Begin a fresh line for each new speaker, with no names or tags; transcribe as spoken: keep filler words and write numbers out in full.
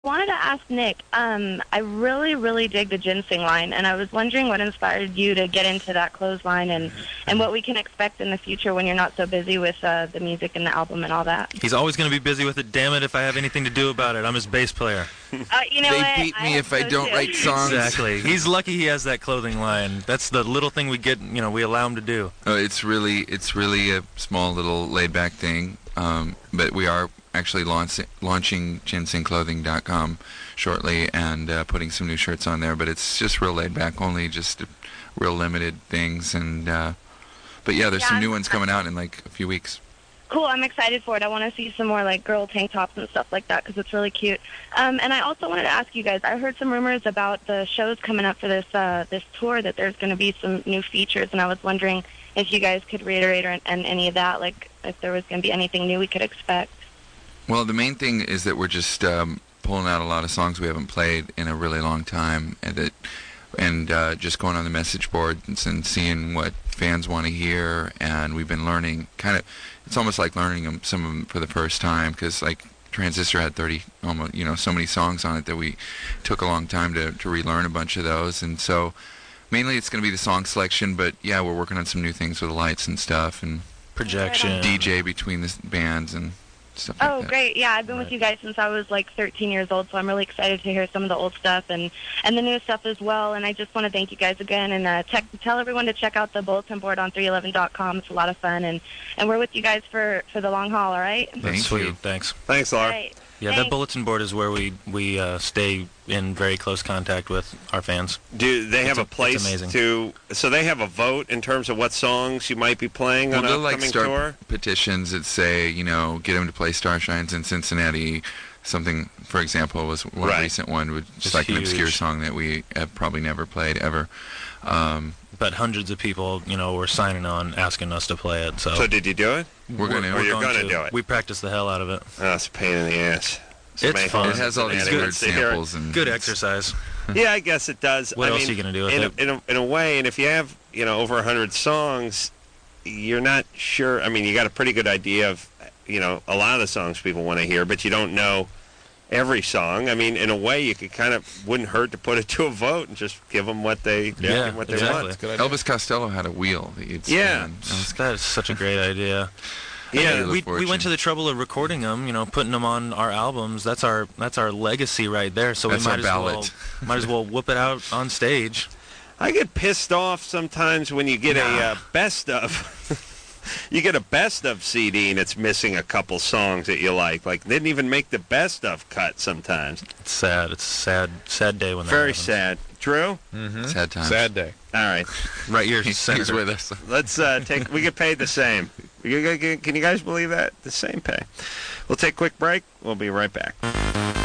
Wanted to ask Nick, um, I really, really dig the ginseng line, and I was wondering what inspired you to get into that clothesline and, and what we can expect in the future when you're not so busy with uh, the music and the album and all that.
He's always going to be busy with it, damn it, if I have anything to do about it. I'm his bass player.
Uh, you know
they
what?
beat me
I
if I
so
don't
too.
write songs.
Exactly. He's lucky he has that clothing line. That's the little thing we get, you know, we allow him to do.
Oh, it's really, it's really a small little laid-back thing, um, but we are actually launch, launching ginseng clothing dot com shortly and uh, putting some new shirts on there, but it's just real laid-back, only just real limited things, and uh, but yeah, there's
Yeah,
some
I'm
new ones coming out in like a few weeks.
Cool, I'm excited for it. I want to see some more like girl tank tops and stuff like that because it's really cute. Um, and I also wanted to ask you guys, I heard some rumors about the shows coming up for this uh, this tour that there's going to be some new features, and I was wondering if you guys could reiterate or, and any of that, like if there was going to be anything new we could expect.
Well, the main thing is that we're just um, pulling out a lot of songs we haven't played in a really long time, and that, and uh, just going on the message boards and seeing what fans want to hear. And we've been learning, kind of, it's almost like learning them, some of them for the first time, because like Transistor had thirty, almost, you know, so many songs on it that we took a long time to to relearn a bunch of those. And so mainly it's going to be the song selection, but yeah, we're working on some new things with lights and stuff and
Projection.
D J between the bands and stuff like
Oh,
that.
great. Yeah, I've been
Right.
with you guys since I was like thirteen years old, so I'm really excited to hear some of the old stuff and, and the new stuff as well. And I just want to thank you guys again and uh, tech, tell everyone to check out the bulletin board on three eleven dot com. It's a lot of fun, and, and we're with you guys for, for the long haul, all right?
That's
Thank
sweet.
you.
Thanks.
Thanks,
All
Laura.
right.
Yeah, that
Thanks.
bulletin board is where we we uh, stay in very close contact with our fans.
Do they have
It's a-
a place
it's amazing.
to? So they have a vote in terms of what songs you might be playing
Well,
on
they'll
an
like
upcoming
start
tour.
petitions that say, you know, get him to play Starshines in Cincinnati. Something, for example, was one
Right.
recent one, with
It's
just like an obscure
huge.
song that we have probably never played ever. Um,
But hundreds of people, you know, were signing on, asking us to play it. So,
So did you do it?
we're going
Or
to.
you're
going
gonna do it.
We practice the hell out of it.
Oh, it's a pain in the ass.
It's
Somebody
fun.
holds
It has all these
Cincinnati
weird
wants to hear it.
samples and
Good exercise.
Yeah, I guess it does.
What
I
else
mean,
are you gonna do with
in
it?
A, in, a, in a way, and if you have, you know, over a hundred songs, you're not sure. I mean, you got a pretty good idea of, you know, a lot of the songs people want to hear, but you don't know every song. I mean, in a way, you could kind of wouldn't hurt to put it to a vote and just give them what they
Yeah,
what they
exactly.
want.
Elvis Costello had a wheel that you'd
Yeah.
spin.
That was- That is such a great idea.
Yeah,
Wheel of
we we
Fortune.
went to the trouble of recording them, you know, putting them on our albums. That's our that's our legacy right there. So
That's
we
our
might as well
ballot.
might as well whoop it out on stage.
I get pissed off sometimes when you get a uh, best of. You get a best of C D and it's missing a couple songs that you like. Like, they didn't even make the best of cut sometimes.
It's sad. It's a sad sad day when that
Very
happens.
sad. Drew?
Sad times.
Sad day.
All right.
Right here,
He's
Senator.
with us.
Let's uh, take. We get paid the same. You- you- Can you guys believe that? The same pay. We'll take a quick break. We'll be right back.